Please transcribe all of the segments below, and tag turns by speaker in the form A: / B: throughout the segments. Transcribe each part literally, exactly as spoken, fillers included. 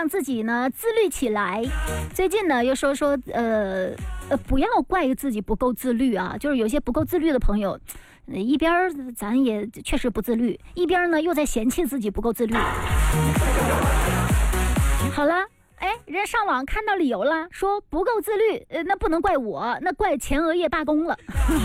A: 让自己呢自律起来。最近呢又说说呃呃不要怪自己不够自律啊，就是有些不够自律的朋友，一边咱也确实不自律，一边呢又在嫌弃自己不够自律。好了，哎，人上网看到理由了，说不够自律，呃，那不能怪我，那怪前额叶罢工了。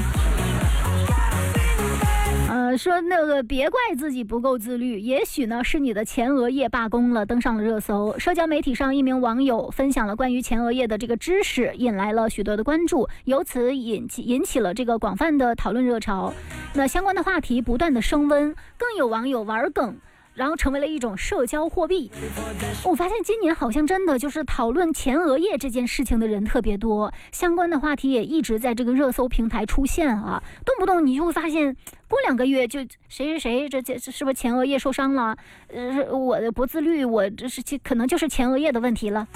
A: 呃，说那个别怪自己不够自律，也许呢是你的前额叶罢工了，登上了热搜。社交媒体上一名网友分享了关于前额叶的这个知识，引来了许多的关注，由此引起引起了这个广泛的讨论热潮。那相关的话题不断的升温，更有网友玩梗，然后成为了一种社交货币。我发现今年好像真的就是讨论前额叶这件事情的人特别多，相关的话题也一直在这个热搜平台出现啊，动不动你就会发现过两个月就谁谁谁这这是不是前额叶受伤了？呃，我的不自律，我这是可能就是前额叶的问题了。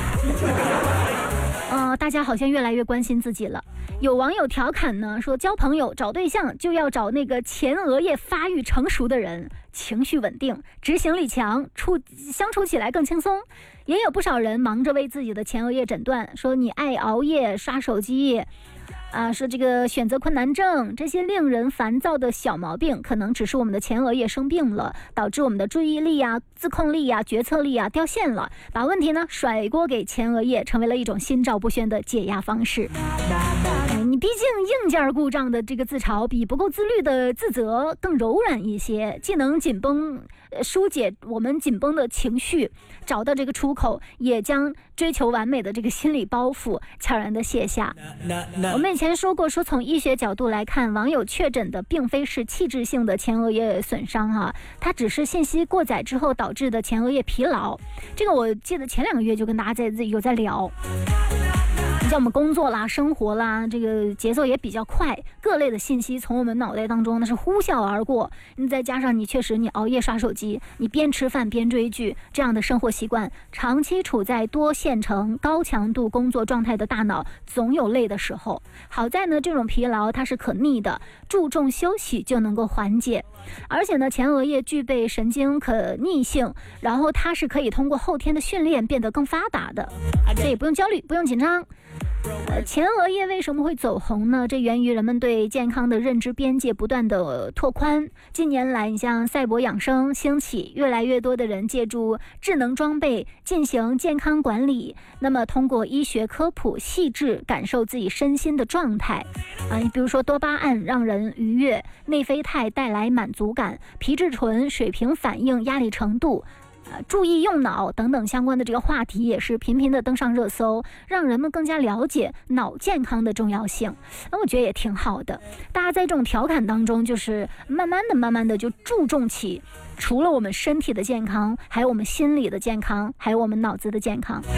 A: 呃，大家好像越来越关心自己了。有网友调侃呢，说交朋友找对象就要找那个前额叶发育成熟的人，情绪稳定，执行力强，处相处起来更轻松。也有不少人忙着为自己的前额叶诊断，说你爱熬夜、刷手机啊，说这个选择困难症，这些令人烦躁的小毛病，可能只是我们的前额叶生病了，导致我们的注意力啊、自控力啊、决策力啊掉线了，把问题呢甩锅给前额叶，成为了一种心照不宣的解压方式。你毕竟硬件故障的这个自嘲比不够自律的自责更柔软一些，既能紧绷疏解我们紧绷的情绪，找到这个出口，也将追求完美的这个心理包袱悄然的卸下。我们以前说过，说从医学角度来看，网友确诊的并非是器质性的前额叶损伤啊，它只是信息过载之后导致的前额叶疲劳。这个我记得前两个月就跟大家在有在聊。像我们工作啦、生活啦，这个节奏也比较快，各类的信息从我们脑袋当中那是呼啸而过。你再加上你确实你熬夜刷手机，你边吃饭边追剧，这样的生活习惯，长期处在多线程、高强度工作状态的大脑，总有累的时候。好在呢，这种疲劳它是可逆的，注重休息就能够缓解。而且呢，前额叶具备神经可逆性，然后它是可以通过后天的训练变得更发达的，所以不用焦虑，不用紧张。呃，前额叶为什么会走红呢？这源于人们对健康的认知边界不断的拓宽。近年来，你像赛博养生兴起，越来越多的人借助智能装备进行健康管理。那么，通过医学科普细致感受自己身心的状态啊，你比如说多巴胺让人愉悦，内啡肽带来满足感，皮质醇水平反映压力程度。呃，注意用脑等等相关的这个话题也是频频的登上热搜，让人们更加了解脑健康的重要性。那我觉得也挺好的，大家在这种调侃当中，就是慢慢的、慢慢的就注重起，除了我们身体的健康，还有我们心理的健康，还有我们脑子的健康。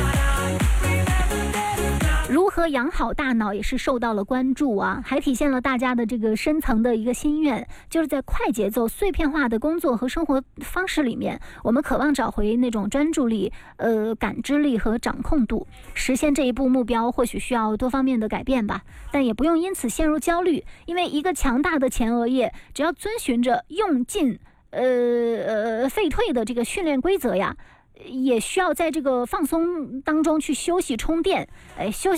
A: 如何养好大脑也是受到了关注啊，还体现了大家的这个深层的一个心愿，就是在快节奏碎片化的工作和生活方式里面，我们渴望找回那种专注力、呃感知力和掌控度。实现这一步目标或许需要多方面的改变吧，但也不用因此陷入焦虑，因为一个强大的前额叶只要遵循着用进呃呃废退的这个训练规则呀，也需要在这个放松当中去休息充电，哎，休息